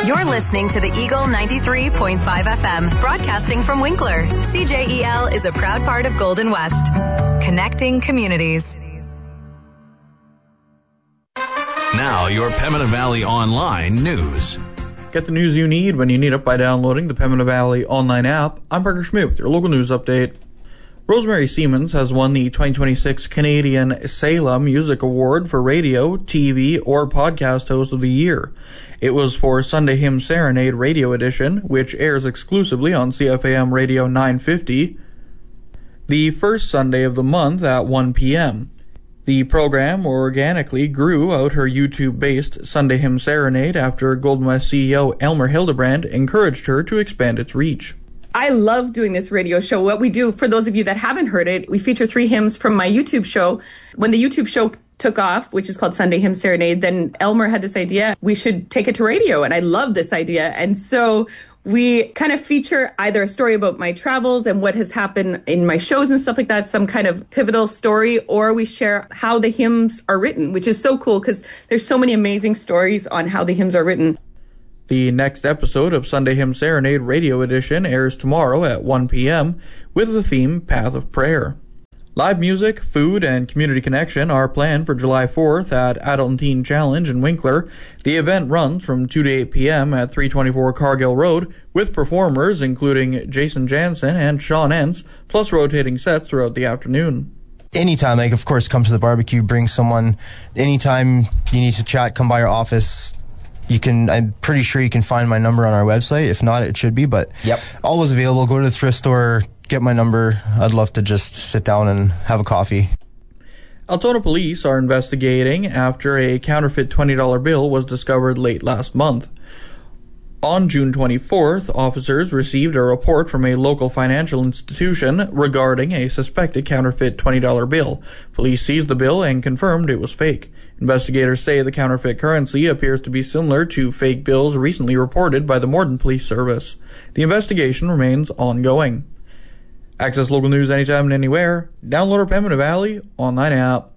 You're listening to the Eagle 93.5 FM, broadcasting from Winkler. CJEL is a proud part of Golden West, connecting communities. Now, your Pembina Valley Online news. Get the news you need when you need it by downloading the Pembina Valley Online app. I'm Parker Schmidt with your local news update. Rosemary Siemens has won the 2026 Canadian Salem Music Award for Radio, TV, or Podcast Host of the Year. It was for Sunday Hymn Serenade Radio Edition, which airs exclusively on CFAM Radio 950, the first Sunday of the month at 1 p.m. The program organically grew out her YouTube-based Sunday Hymn Serenade after Golden West CEO Elmer Hildebrand encouraged her to expand its reach. I love doing this radio show. What we do, for those of you that haven't heard it, we feature 3 hymns from my YouTube show. When the YouTube show took off, which is called Sunday Hymn Serenade, then Elmer had this idea, we should take it to radio. And I love this idea. And so we kind of feature either a story about my travels and what has happened in my shows and stuff like that, some kind of pivotal story, or we share how the hymns are written, which is so cool because there's so many amazing stories on how the hymns are written. The next episode of Sunday Hymn Serenade Radio Edition airs tomorrow at 1 p.m. with the theme Path of Prayer. Live music, food, and community connection are planned for July 4th at Adult and Teen Challenge in Winkler. The event runs from 2 to 8 p.m. at 324 Cargill Road, with performers including Jason Jansen and Sean Entz, plus rotating sets throughout the afternoon. Anytime, of course, come to the barbecue, bring someone. Anytime you need to chat, come by our office. I'm pretty sure you can find my number on our website. If not, it should be, but yep. Always available. Go to the thrift store, get my number. I'd love to just sit down and have a coffee. Altona police are investigating after a counterfeit $20 bill was discovered late last month. On June 24th, officers received a report from a local financial institution regarding a suspected counterfeit $20 bill. Police seized the bill and confirmed it was fake. Investigators say the counterfeit currency appears to be similar to fake bills recently reported by the Morden Police Service. The investigation remains ongoing. Access local news anytime and anywhere. Download our Pembina Valley Online app.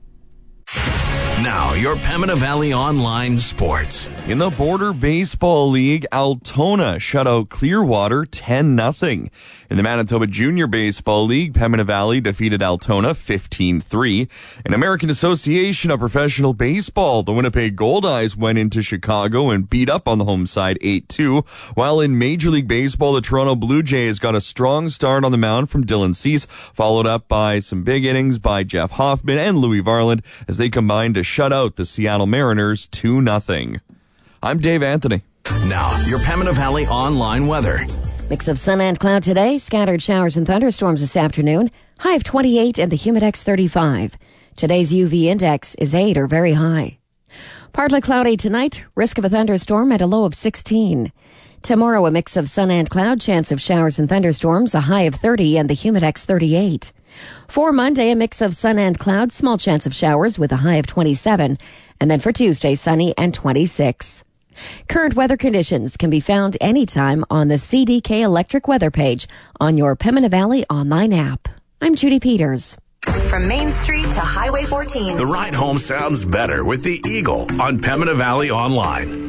Now, your Pembina Valley Online sports. In the Border Baseball League, Altona shut out Clearwater 10-0. In the Manitoba Junior Baseball League, Pembina Valley defeated Altona 15-3. In American Association of Professional Baseball, the Winnipeg Goldeyes went into Chicago and beat up on the home side 8-2. While in Major League Baseball, the Toronto Blue Jays got a strong start on the mound from Dylan Cease, followed up by some big innings by Jeff Hoffman and Louis Varland as they combined to shut out the Seattle Mariners 2-0. I'm Dave Anthony. Now, your Pembina Valley Online weather. Mix of sun and cloud today, scattered showers and thunderstorms this afternoon, high of 28 and the Humidex 35. Today's UV index is 8 or very high. Partly cloudy tonight, risk of a thunderstorm at a low of 16. Tomorrow, a mix of sun and cloud, chance of showers and thunderstorms, a high of 30 and the Humidex 38. For Monday, a mix of sun and cloud, small chance of showers with a high of 27. And then for Tuesday, sunny and 26. Current weather conditions can be found anytime on the CDK Electric weather page on your Pembina Valley Online app. I'm Judy Peters. From Main Street to Highway 14. The ride home sounds better with the Eagle on Pembina Valley Online.